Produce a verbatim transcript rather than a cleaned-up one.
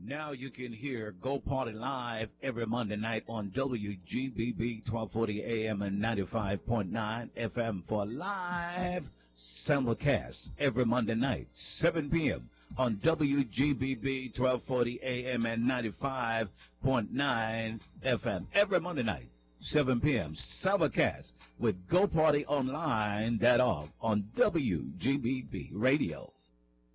Now you can hear Go Party Live every Monday night on W G B B twelve forty A M and ninety-five point nine F M for live simulcast every Monday night, seven p.m. on W G B B twelve forty A M and ninety-five point nine F M every Monday night, seven p.m. simulcast with Go Party Online dot org on W G B B Radio.